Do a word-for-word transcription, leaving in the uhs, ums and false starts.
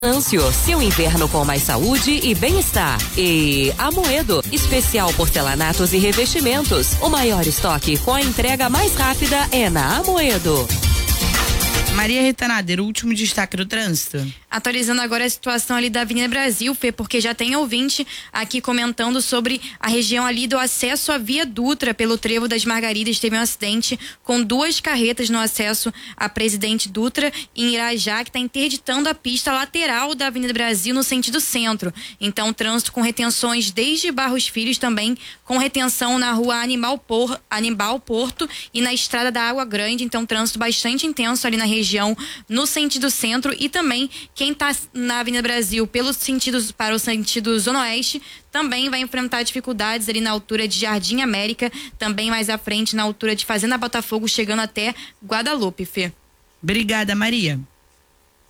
Ancio, seu inverno com mais saúde e bem-estar. E Amoedo, especial porcelanatos e revestimentos. O maior estoque com a entrega mais rápida é na Amoedo. Maria Rita Nader, o último destaque do trânsito. Atualizando agora a situação ali da Avenida Brasil, Fê, porque já tem ouvinte aqui comentando sobre a região ali do acesso à Via Dutra pelo Trevo das Margaridas. Teve um acidente com duas carretas no acesso à Presidente Dutra em Irajá, que está interditando a pista lateral da Avenida Brasil no sentido centro. Então, trânsito com retenções desde Barros Filhos, também com retenção na rua Animal, Por, Animal Porto e na estrada da Água Grande. Então, trânsito bastante intenso ali na região região no sentido centro, e também quem está na Avenida Brasil pelo sentido, para o sentido zona oeste também vai enfrentar dificuldades ali na altura de Jardim América, também mais à frente na altura de Fazenda Botafogo, chegando até Guadalupe, Fê. Obrigada, Maria.